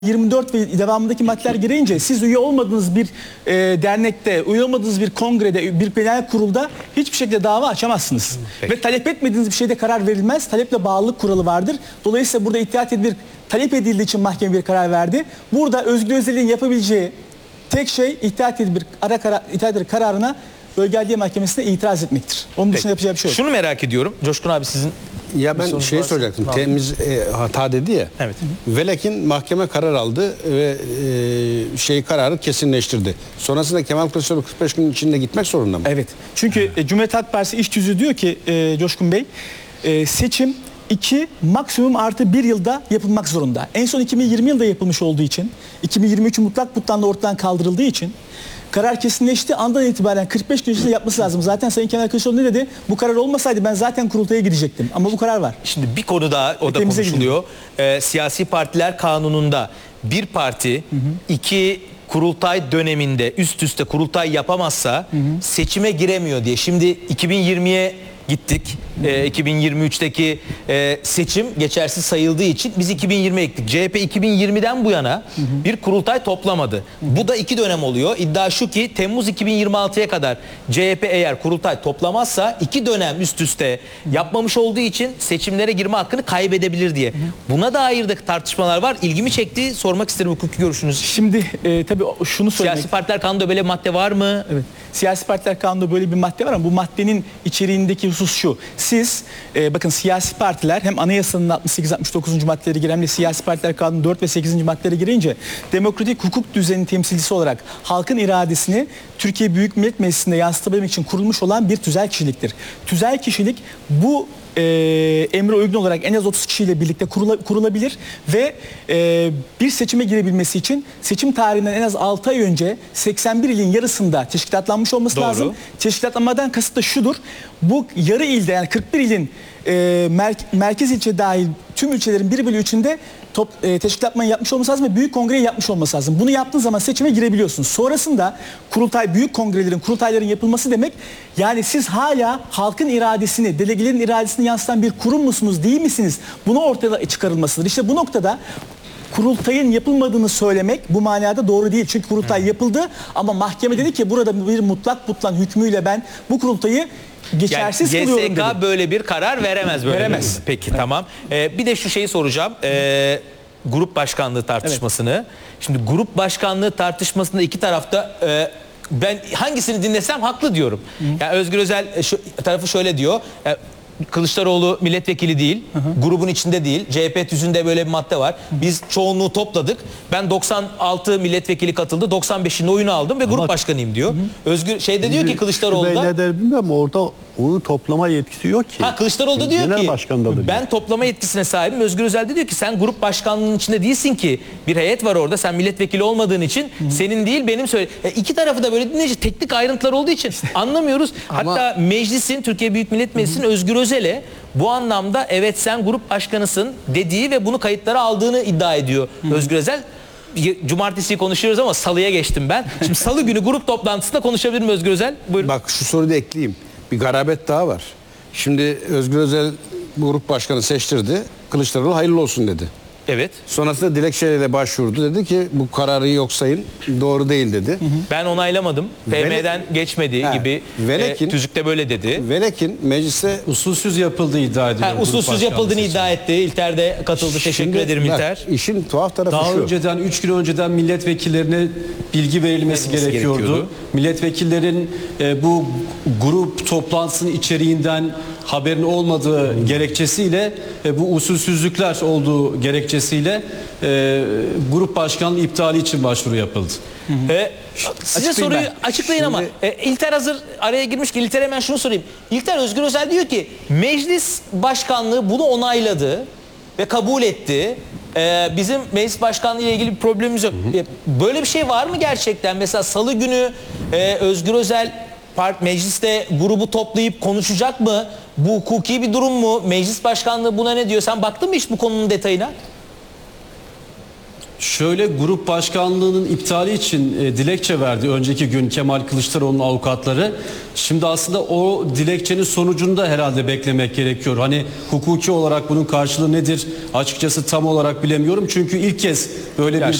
24 ve devamındaki maddeler gereğince siz üye olmadığınız bir dernekte, üye olmadığınız bir kongrede, bir genel kurulda hiçbir şekilde dava açamazsınız. Peki. Ve talep etmediğiniz bir şeyde karar verilmez. Taleple bağlılık kuralı vardır. Dolayısıyla burada İttihat Tedbir talep edildiği için mahkeme bir karar verdi. Burada Özgür Özel'in yapabileceği tek şey İttihat Tedbir kararına Bölge Adliye Mahkemesi'ne itiraz etmektir. Onun dışında yapacağı bir şey yok. Şunu merak ediyorum. Coşkun abi sizin... Ya ben şeyi soracaktım. Temiz hata dedi ya. Evet. Velakin mahkeme karar aldı ve kararı kesinleştirdi. Sonrasında Kemal Kılıçdaroğlu 45 gün içinde gitmek zorunda mı? Evet. Çünkü Cumhuriyet Halk Partisi İş Tüzüğü diyor ki Coşkun Bey, seçim 2 maksimum artı 1 yılda yapılmak zorunda. En son 2020 yılda yapılmış olduğu için, 2023 mutlak butlanla ortadan kaldırıldığı için karar kesinleşti. Andan itibaren 45 gün içinde yapması lazım. Zaten Sayın Kemal Kılıçdaroğlu ne dedi? Bu karar olmasaydı ben zaten kurultaya gidecektim. Ama bu karar var. Şimdi bir konu daha o da konuşuluyor. Siyasi partiler kanununda bir parti iki kurultay döneminde üst üste kurultay yapamazsa seçime giremiyor diye. Şimdi 2020'ye gittik. 2023'teki seçim geçersiz sayıldığı için biz 2020'ye gittik. CHP 2020'den bu yana bir kurultay toplamadı. Bu da 2 dönem oluyor. İddia şu ki Temmuz 2026'ya kadar CHP eğer kurultay toplamazsa 2 dönem üst üste yapmamış olduğu için seçimlere girme hakkını kaybedebilir diye. Buna dair de tartışmalar var. İlgimi çekti. Sormak isterim hukuki görüşünüzü. Şimdi tabii şunu söylemek... Siyasi partiler kanunda böyle madde var mı? Evet. Siyasi partiler kanunda böyle bir madde var ama bu maddenin içeriğindeki husus şu. Siz bakın siyasi partiler hem anayasanın 68-69. maddeleri giren hem de siyasi partiler kanunun 4 ve 8. maddeleri girince demokratik hukuk düzeninin temsilcisi olarak halkın iradesini Türkiye Büyük Millet Meclisi'nde yansıtabilmek için kurulmuş olan bir tüzel kişiliktir. Tüzel kişilik bu emre uygun olarak en az 30 kişiyle birlikte kurulabilir ve bir seçime girebilmesi için seçim tarihinden en az 6 ay önce 81 ilin yarısında teşkilatlanmış olması lazım. Teşkilatlanmadan kasıt da şudur. Bu yarı ilde yani 41 ilin merkez ilçe dahil tüm ilçelerin 1/3'ünde teşkilatmayı yapmış olması lazım ve büyük kongreyi yapmış olması lazım. Bunu yaptığın zaman seçime girebiliyorsunuz. Sonrasında kurultay, büyük kongrelerin, kurultayların yapılması demek yani siz hala halkın iradesini, delegelerin iradesini yansıtan bir kurum musunuz, değil misiniz? Bunu ortaya çıkarılmasıdır. İşte bu noktada kurultayın yapılmadığını söylemek bu manada doğru değil. Çünkü kurultay yapıldı ama mahkeme dedi ki burada bir mutlak butlan hükmüyle ben bu kurultayı geçersiz yani kılıyorum dedi. YSK böyle bir karar veremez. Veremez. Peki tamam. Bir de şu şeyi soracağım. Grup başkanlığı tartışmasını. Evet. Şimdi grup başkanlığı tartışmasında iki tarafta ben hangisini dinlesem haklı diyorum. Yani Özgür Özel tarafı şöyle diyor. Kılıçdaroğlu milletvekili değil, grubun içinde değil. CHP tüzüğünde böyle bir madde var. Biz çoğunluğu topladık. Ben 96 milletvekili katıldı. 95'inde oyunu aldım ve grup başkanıyım diyor. Özgür diyor ki Kılıçdaroğlu da... Ne der bilmiyorum, orada onu toplama yetkisi yok ki. Kılıçdaroğlu da diyor ki ben diyor. toplama yetkisine sahibim. Özgür Özel de diyor ki sen grup başkanlığının içinde değilsin ki. Bir heyet var orada. Sen milletvekili olmadığın için senin değil benim söyle. İki tarafı da böyle dinleyince teknik ayrıntılar olduğu için anlamıyoruz. Hatta meclisin, Türkiye Büyük Millet Meclisi'nin Özgür Özel'e bu anlamda evet sen grup başkanısın dediği ve bunu kayıtlara aldığını iddia ediyor Özgür Özel. Cumartesi konuşuyoruz ama salıya geçtim ben. Şimdi salı günü grup toplantısında konuşabilir mi Özgür Özel? Buyurun. Bak şu soruyu da ekleyeyim. Bir garabet daha var. Şimdi Özgür Özel grup başkanı seçtirdi. Kılıçdaroğlu hayırlı olsun dedi. Evet. Sonrasında dilekçeyle başvurdu. Dedi ki bu kararı yok sayın. Doğru değil dedi. Ben onaylamadım. PM'den geçmedi gibi. Tüzükte böyle dedi. Velakin mecliste usulsüz yapıldığı iddia ediliyor. Usulsüz yapıldığını iddia etti. İlter de katıldı. Teşekkür ederim İlter. İşin tuhaf tarafı daha şu. önceden 3 gün önceden milletvekillerine bilgi verilmesi gerekiyordu. Milletvekillerin bu grup toplantısının içeriğinden haberin olmadığı gerekçesiyle bu usulsüzlükler olduğu gerekçesiyle grup başkanlığı iptali için başvuru yapıldı. Size soruyu açıklayın ama İlter hazır araya girmiş ki İlter hemen şunu sorayım. İlter, Özgür Özel diyor ki meclis başkanlığı bunu onayladı ve kabul etti. Bizim meclis başkanlığı ile ilgili bir problemimiz yok. Böyle bir şey var mı gerçekten? Mesela salı günü Özgür Özel mecliste grubu toplayıp konuşacak mı? Bu hukuki bir durum mu? Meclis başkanlığı buna ne diyor? Sen baktın mı hiç bu konunun detayına? Şöyle, grup başkanlığının iptali için dilekçe verdi önceki gün Kemal Kılıçdaroğlu'nun avukatları. Şimdi aslında o dilekçenin sonucunu da herhalde beklemek gerekiyor. Hani hukuki olarak bunun karşılığı nedir? Açıkçası tam olarak bilemiyorum. Çünkü ilk kez böyle bir